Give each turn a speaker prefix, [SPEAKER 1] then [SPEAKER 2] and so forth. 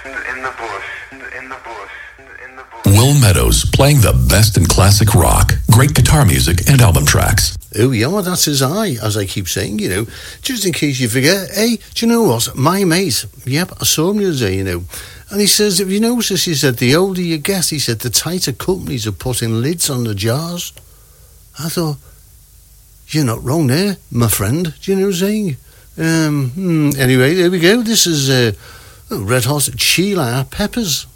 [SPEAKER 1] In the bush. In the bush. In the bush.
[SPEAKER 2] Will Meadows playing the best in classic rock, great guitar music, and album tracks.
[SPEAKER 3] Oh yeah, that's his eye, as I keep saying, you know. Just in case you forget, hey, do you know what? My mate, yep, I saw him the other day, you know. And he says, if you notice, he said, the older you get, he said, the tighter companies are putting lids on the jars. I thought, you're not wrong there, my friend. Do you know what I'm saying? Anyway, there we go. This is Red Hot Chili Peppers.